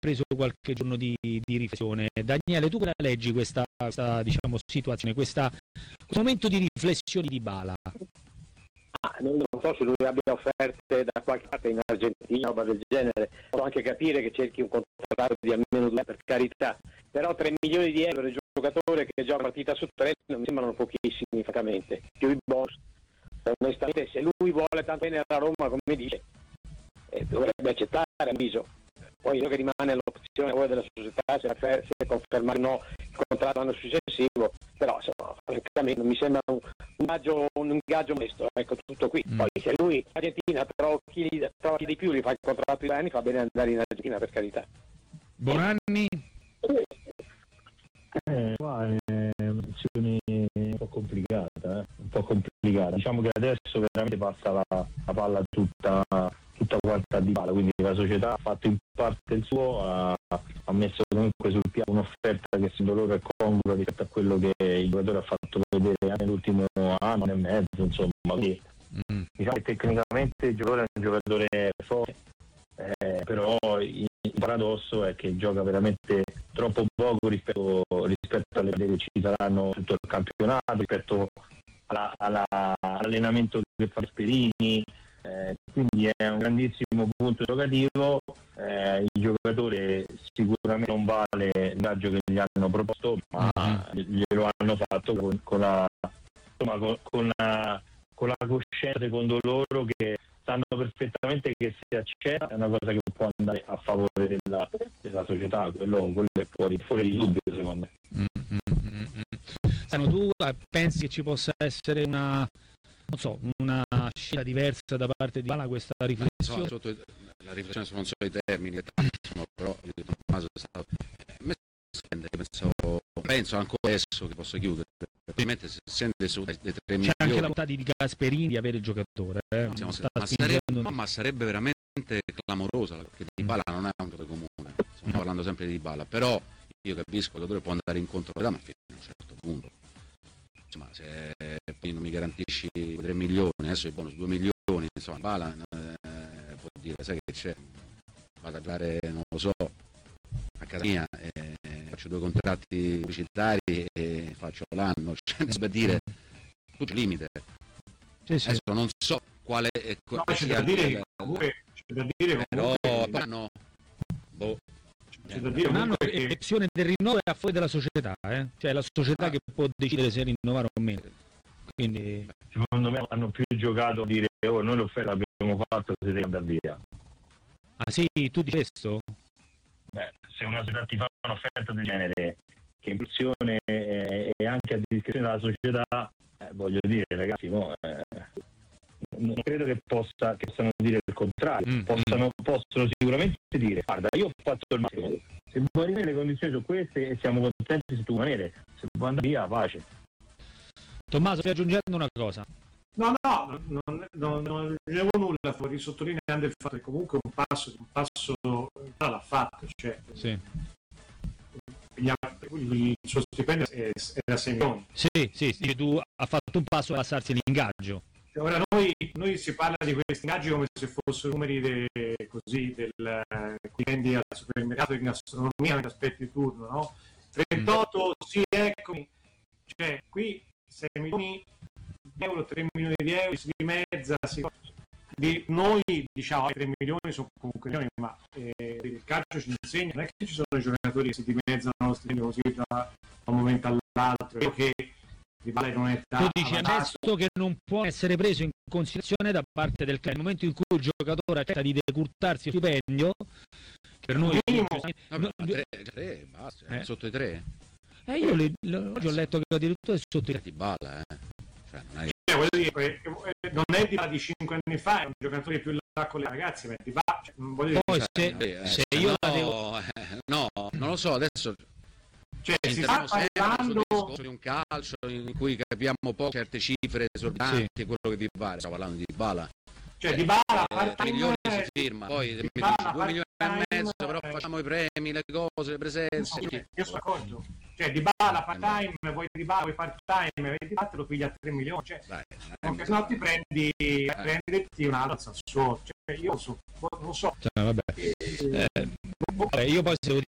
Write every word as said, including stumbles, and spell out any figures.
preso qualche giorno di, di riflessione. Daniele, tu come la leggi questa, questa diciamo, situazione, questa, questo momento di riflessione di Dybala? Ah, non so se lui abbia offerte da qualche parte in Argentina o roba del genere, posso anche capire che cerchi un contratto di almeno due, per carità, però tre milioni di euro per il giocatore che gioca partita su tre non mi sembrano pochissimi, francamente, più i bonus. Onestamente, se lui vuole tanto bene alla Roma, come dice, eh, dovrebbe accettare a viso. Poi quello che rimane l'opzione poi della società, se, se confermare o no il contratto l'anno successivo, però insomma, francamente non mi sembra un, un ingaggio un ingaggio onesto, ecco, tutto qui. Mm. Poi se lui in Argentina trova chi, trova chi di più, li fa il contratto di due anni, fa bene andare in Argentina, per carità. Bonanni? Eh, qua è una situazione un po' complicata, eh? un po' complicata. Diciamo che adesso veramente passa la, la palla tutta, tutta quanta a Dybala, quindi la società ha fatto in parte il suo, ha, ha messo comunque sul piano un'offerta che secondo loro è congrua rispetto a quello che il giocatore ha fatto vedere nell'ultimo anno e mezzo, insomma. Quindi, mm. diciamo che tecnicamente il giocatore è un giocatore forte, eh, però il paradosso è che gioca veramente troppo poco rispetto, rispetto alle che ci saranno tutto il campionato, rispetto alla, alla, all'allenamento che fa Gasperini, eh, quindi è un grandissimo punto giocativo. Eh, il giocatore sicuramente non vale l'ingaggio che gli hanno proposto, ma glielo hanno fatto con, con la insomma con, con la con la coscienza, secondo loro, che sanno perfettamente che se accetta è una cosa che può andare a favore della, della società, quello, quello è fuori, fuori di dubbio, secondo me. Mm-hmm. Sano, tu pensi che ci possa essere una, non so, una scelta diversa da parte di Dybala, questa riflessione? So, sotto, la riflessione non so i termini, però io Tommaso è stato pensavo, penso ancora adesso che possa chiudere, ovviamente se sente su dei tre milioni. C'è anche la volontà di Gasperini di avere il giocatore, eh? no, ma, sarebbe, no, ma sarebbe veramente clamorosa, perché Dybala non è un giocatore comune, stiamo no. parlando sempre di Dybala, però io capisco che il giocatore può andare incontro alla, ma fino a un certo punto, insomma, se poi non mi garantisci tre milioni, adesso il bonus due milioni, insomma Dybala eh, può dire, sai che c'è, vado a dare, non lo so, a casa mia, eh, faccio due contratti pubblicitari e faccio l'anno, cioè, da dire tutto il limite. Sì, sì. Adesso non so quale è, no, c'è da dire che comunque c'è da dire però comunque, no, boh. c'è da dire un anno che l'elezione del rinnovo è a fuori della società, eh? Cioè è la società ah. che può decidere se rinnovare o meno. Quindi secondo me hanno più giocato a dire oh, noi l'offerta l'abbiamo fatto, se devi andare via. Ah sì, tu di questo? Beh, se una società ti fa un'offerta del genere che in funzione e anche a discrezione della società, eh, voglio dire ragazzi, no, eh, non credo che, possa, che possano dire il contrario, mm. possano, possono sicuramente dire guarda io ho fatto il massimo, se vuoi rimanere le condizioni sono queste e siamo contenti se tu rimanere, se vuoi andare via pace. Tommaso, stai aggiungendo una cosa? No, no, non, non, non aggiungevo nulla, fuori sottolineando il fatto che comunque un passo, un passo l'ha fatto, cioè sì. il suo stipendio è, è da sei milioni. Sì, sì, sì, tu ha fatto un passo a passarsi l'ingaggio. Ora noi, noi si parla di questi ingaggi come se fossero numeri de, così del qui vendi al supermercato in gastronomia, in aspetti di turno, no? trentotto, mm. sì, eccomi, cioè qui sei milioni di euro, tre milioni di euro, si dimezza, si... Di, noi diciamo che tre milioni sono comunque milioni, ma eh, il calcio ci insegna, non è che ci sono i giocatori che si dimezzano lo stipendio così da, da un momento all'altro, è che Dybala non è tu dici adesso che non può essere preso in considerazione da parte del club nel momento in cui il giocatore accetta di decurtarsi il stipendio, per noi minimo, no, tre, tre, basta, eh. sotto i tre eh, io le, le, oggi ho letto che addirittura è sotto i tre. Dybala, eh. Cioè, non, è... Voglio dire, non è Dybala di cinque anni fa, è un giocatore più là con le ragazze, ma Dybala, cioè, non voglio poi dire, se, eh, se eh, io no, la devo... eh, no, non lo so, adesso cioè, si sta parlando di un calcio in cui capiamo poco certe cifre esorbitanti, sì. quello che vi pare, stiamo parlando di Dybala, cioè Dybala eh, milioni si firma, poi mi dici due milioni e mezzo, però eh, facciamo i premi, le cose, le presenze. no, io sono d'accordo. Cioè Di Bala part time, vuoi Di Bala, vuoi part time, Di Bala te lo pigli a tre milioni, cioè, Dai, perché se no ti prendi, Eh. prenditi un altro Sassuolo, cioè io so, non so. Cioè, vabbè. Eh, Eh, vabbè, io poi se devo